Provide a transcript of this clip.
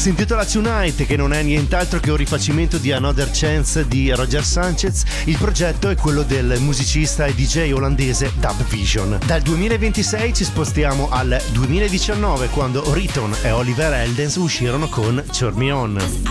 Si intitola Tonight, che non è nient'altro che un rifacimento di Another Chance di Roger Sanchez. Il progetto è quello del musicista e DJ olandese Dub Vision. Dal 2026 ci spostiamo al 2019, quando Riton e Oliver Heldens uscirono con Turn Me On.